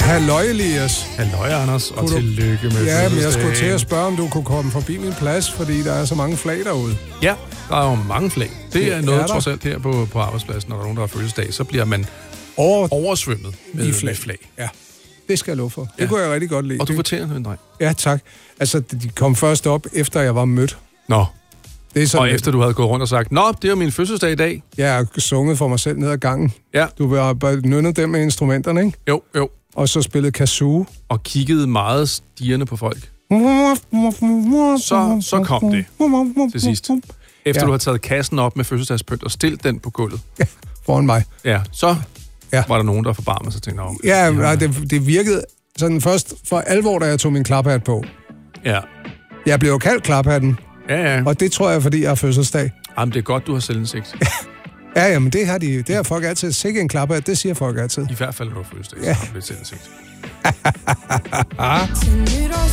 Halløj, Elias. Halløj, Anders, og tillykke med Ja, men jeg skulle til at spørge, om du kunne komme forbi min plads, fordi der er så mange flag derude. Ja, der er jo mange flag. Det er noget, der. trods alt her på arbejdspladsen, når der er nogen, der har fødselsdag, så bliver man oversvømmet med flag. Ja, det skal jeg love for. Det kunne jeg rigtig godt lide. Og du fortjener en dreng. Ja, tak. Altså, de kom først op, efter jeg var mødt. Nå. Det er sådan og efter du havde gået rundt og sagt, nå, det er min fødselsdag i dag. Jeg har sunget for mig selv ned ad gangen. Ja. Du har nynnet dem med instrumenterne, ikke? Jo. Og så spillede kazoo. Og kiggede meget stirrende på folk. Så kom det til sidst. Efter du har taget kassen op med fødselsdagspynt og stillet den på gulvet. Ja, foran mig. Ja, så var der nogen, der forbarmede sig og tænkte, ja, det virkede sådan først for alvor, da jeg tog min klaphat på. Ja. Jeg blev jo kaldt klaphatten. Ja. Og det tror jeg, fordi jeg har fødselsdag. Jamen, det er godt, du har selvindsigt. Ja, men det har folk altid. Sikke en klaphat, det siger folk altid. I hvert fald, når du har fødselsdag, så har du lidt selvindsigt.